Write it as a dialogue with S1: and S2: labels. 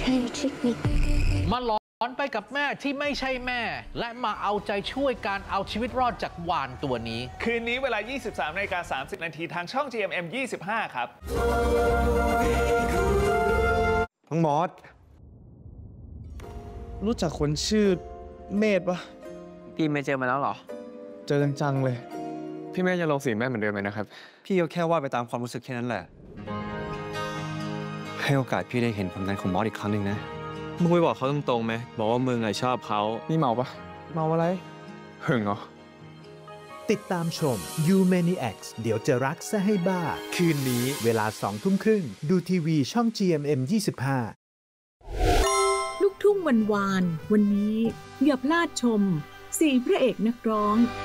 S1: try to trick me
S2: มาหลอนไปกับแม่ที่ไม่ใช่แม่และมาเอาใจช่วยการเอาชีวิตรอดจากวานตัวนี้
S3: คืนนี้เวลา 23:30 น.ทางช่อง GMM 25 ครับ
S4: น้องมอสรู้จักคนชื่อเมธปะ
S5: พี่ไม่เจอมาแล้วเหรอ
S4: เจอจังๆเลย
S6: พี่แม่จะลงสีแม่เหมือนเดิมไหมนะครับ
S4: พี่ก็แค่ว่าไปตามความรู้สึกแค่นั้นแหละให้โอกาสพี่ได้เห็นผลงานของมอสอีกครั้งหนึ่งนะ
S6: มึงไปบอกเขาตรงๆไหมบอกว่ามึงชอบเขานี่เมาปะ
S4: เมาอะไร
S6: หึงเหรอ
S7: ติดตามชม You Maniacs เดี๋ยวจะรักซะให้บ้าคืนนี้เวลา 20:30 น.ดูทีวีช่อง GMM 25
S8: ลูกทุ่งวันนี้อย่าพลาดชม4 พระเอกนักร้อง